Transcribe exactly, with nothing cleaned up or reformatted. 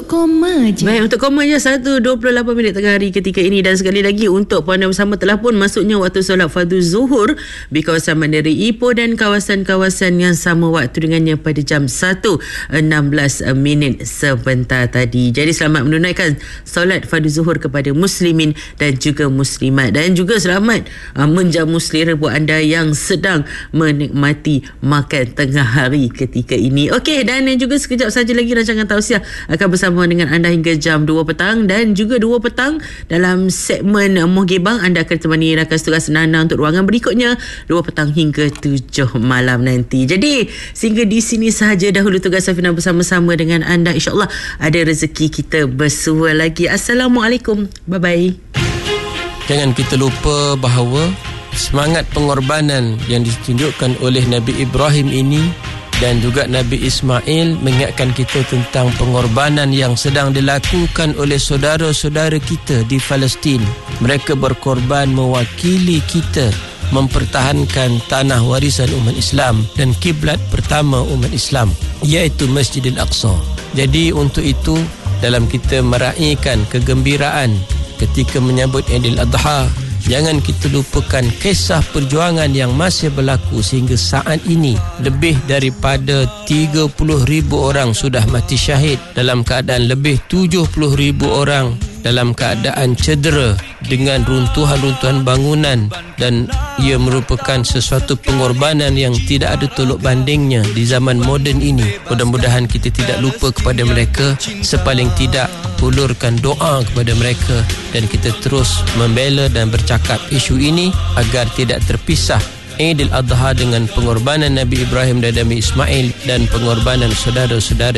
untuk koma je. Baik, untuk koma je satu dua puluh lapan minit tengah hari ketika ini. Dan sekali lagi untuk anda bersama telah pun masuknya waktu solat fardu zuhur di kawasan Bandar Ipoh dan kawasan-kawasan yang sama waktu dengannya pada jam satu enam belas minit sebentar tadi. Jadi selamat menunaikan solat fardu zuhur kepada muslimin dan juga muslimat, dan juga selamat uh, menjamu selera buat anda yang sedang menikmati makan tengah hari ketika ini. Okey, dan juga sekejap saja lagi rancangan tausiah akan bersama dengan anda hingga jam dua petang, dan juga dua petang dalam segmen Muhgibang anda akan temani rakan tugas Nana untuk ruangan berikutnya dua petang hingga tujuh malam nanti. Jadi sehingga di sini sahaja dahulu tugas Safina bersama-sama dengan anda. InsyaAllah ada rezeki kita bersua lagi. Assalamualaikum. Bye-bye. Jangan kita lupa bahawa semangat pengorbanan yang ditunjukkan oleh Nabi Ibrahim ini dan juga Nabi Ismail mengingatkan kita tentang pengorbanan yang sedang dilakukan oleh saudara-saudara kita di Palestin. Mereka berkorban mewakili kita mempertahankan tanah warisan umat Islam dan kiblat pertama umat Islam, iaitu Masjidil Aqsa. Jadi untuk itu, dalam kita meraihkan kegembiraan ketika menyambut Aidil Adha, jangan kita lupakan kisah perjuangan yang masih berlaku sehingga saat ini. Lebih daripada tiga puluh ribu orang sudah mati syahid, dalam keadaan lebih tujuh puluh ribu orang dalam keadaan cedera dengan runtuhan-runtuhan bangunan, dan ia merupakan sesuatu pengorbanan yang tidak ada tolok bandingnya di zaman moden ini. Mudah-mudahan kita tidak lupa kepada mereka, sepaling tidak hulurkan doa kepada mereka, dan kita terus membela dan bercakap isu ini agar tidak terpisah Aidil Adha dengan pengorbanan Nabi Ibrahim dan Nabi Ismail dan pengorbanan saudara-saudara